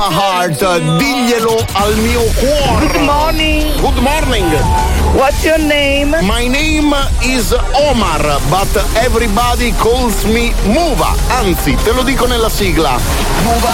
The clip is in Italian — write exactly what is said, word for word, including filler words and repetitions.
Heart, diglielo al mio cuore. Good morning. Good morning. What's your name? My name is Omar, but everybody calls me Muva. Anzi, te lo dico nella sigla. Muva.